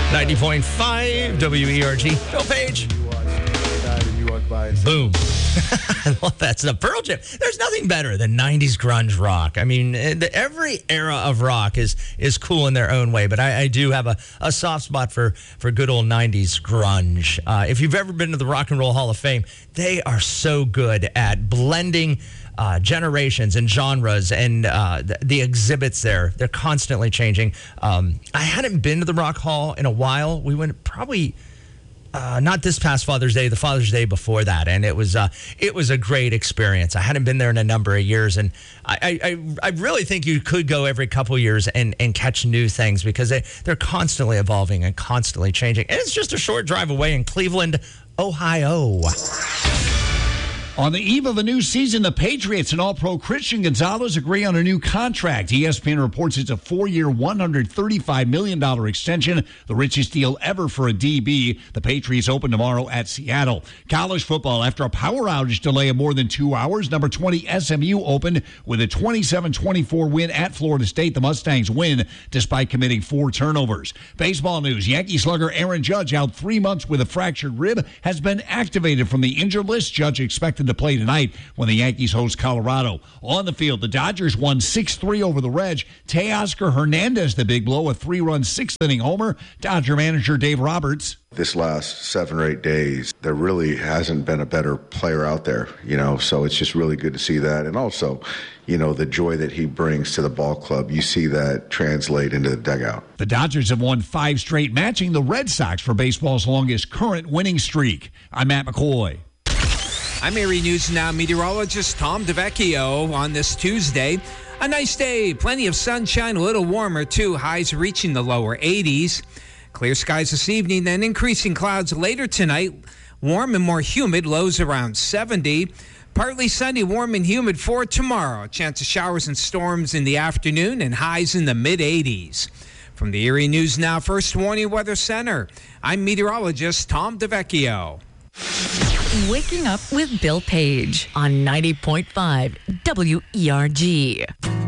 90.5 WERG. Bill Page. Boom. I love that stuff. Pearl Jam. There's nothing better than 90s grunge rock. I mean, every era of rock is cool in their own way, but I do have a soft spot for good old 90s grunge. If you've ever been to the Rock and Roll Hall of Fame, they are so good at blending generations and genres and the exhibits there. They're constantly changing. I hadn't been to the Rock Hall in a while. We went probably... not this past Father's Day, the Father's Day before that, and it was a great experience. I hadn't been there in a number of years, and I really think you could go every couple of years and catch new things because they're constantly evolving and constantly changing. And it's just a short drive away in Cleveland, Ohio. On the eve of a new season, the Patriots and All-Pro Christian Gonzalez agree on a new contract. ESPN reports it's a 4-year, $135 million extension, the richest deal ever for a DB. The Patriots open tomorrow at Seattle. College football, after a power outage delay of more than 2 hours, number 20 SMU opened with a 27-24 win at Florida State. The Mustangs win despite committing 4 turnovers. Baseball news, Yankee slugger Aaron Judge, out 3 months with a fractured rib, has been activated from the injured list. Judge expected to play tonight when the Yankees host Colorado. On the field, the Dodgers won 6-3 over the Reds. Teoscar Hernandez, the big blow, a 3-run 6th-inning homer. Dodger manager Dave Roberts. This last 7 or 8 days, there really hasn't been a better player out there, so it's just really good to see that. And also, the joy that he brings to the ball club, you see that translate into the dugout. The Dodgers have won 5 straight, matching the Red Sox for baseball's longest current winning streak. I'm Matt McCoy. I'm Erie News Now meteorologist Tom DeVecchio on this Tuesday. A nice day, plenty of sunshine, a little warmer too, highs reaching the lower 80s. Clear skies this evening, then increasing clouds later tonight. Warm and more humid, lows around 70. Partly sunny, warm and humid for tomorrow. A chance of showers and storms in the afternoon and highs in the mid-80s. From the Erie News Now First Warning Weather Center, I'm meteorologist Tom DeVecchio. Waking up with Bill Page on 90.5 WERG.